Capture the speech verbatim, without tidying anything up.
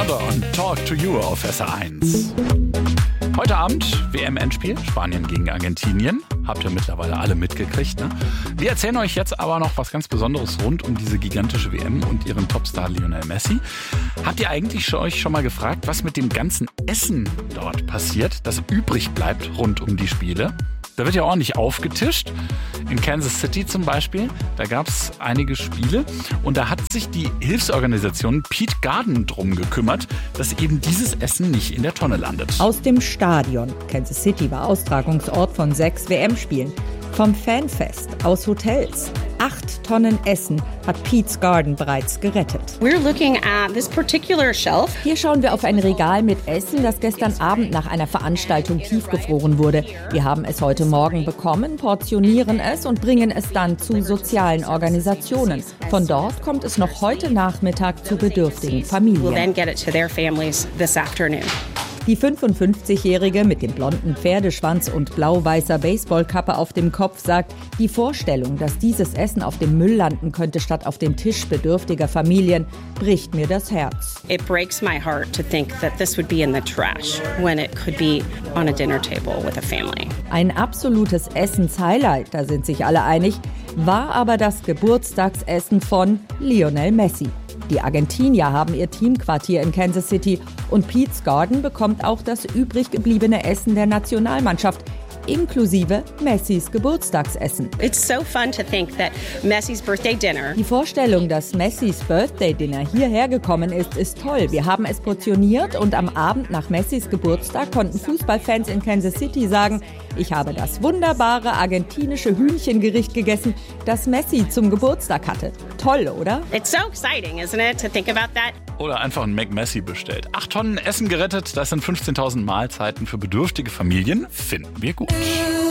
Wonder und Talk to You auf S R eins. Heute Abend W M-Endspiel, Spanien gegen Argentinien. Habt ihr mittlerweile alle mitgekriegt, ne? Wir erzählen euch jetzt aber noch was ganz Besonderes rund um diese gigantische W M und ihren Topstar Lionel Messi. Habt ihr eigentlich euch schon mal gefragt, was mit dem ganzen Essen dort passiert, das übrig bleibt rund um die Spiele? Da wird ja ordentlich aufgetischt. In Kansas City zum Beispiel, da gab es einige Spiele und da hat sich die Hilfsorganisation Peace Garden drum gekümmert, dass eben dieses Essen nicht in der Tonne landet. Aus dem Stadion. Kansas City war Austragungsort von sechs W M-Spielen. Vom Fanfest, aus Hotels. Acht Tonnen Essen hat Peace Garden bereits gerettet. We're looking at this particular shelf. Hier schauen wir auf ein Regal mit Essen, das gestern Abend nach einer Veranstaltung tiefgefroren wurde. Wir haben es heute Morgen bekommen, portionieren es und bringen es dann zu sozialen Organisationen. Von dort kommt es noch heute Nachmittag zu bedürftigen Familien. We'll then get it to their families this afternoon. Die fünfundfünfzigjährige mit dem blonden Pferdeschwanz und blau-weißer Baseballkappe auf dem Kopf sagt, die Vorstellung, dass dieses Essen auf dem Müll landen könnte statt auf dem Tisch bedürftiger Familien, bricht mir das Herz. It breaks my heart to think that this would be in the trash when it could be on a dinner table with a family. Ein absolutes Essenshighlight, da sind sich alle einig, war aber das Geburtstagsessen von Lionel Messi. Die Argentinier haben ihr Teamquartier in Kansas City und Peace Garden bekommt auch das übrig gebliebene Essen der Nationalmannschaft, inklusive Messis Geburtstagsessen. It's so fun to think that Messi's birthday dinner. Die Vorstellung, dass Messis Birthday Dinner hierher gekommen ist, ist toll. Wir haben es portioniert und am Abend nach Messis Geburtstag konnten Fußballfans in Kansas City sagen, ich habe das wunderbare argentinische Hühnchengericht gegessen, das Messi zum Geburtstag hatte. Toll, oder? It's so exciting, isn't it, to think about that? Oder einfach ein McMessi bestellt. Acht Tonnen Essen gerettet, das sind fünfzehntausend Mahlzeiten für bedürftige Familien. Finden wir gut.